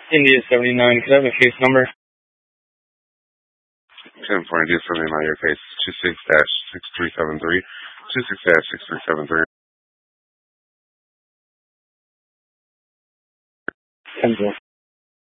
India 79, could I have a case number? 10 for India 79, your case 26-6373. 26-6373. 10-0.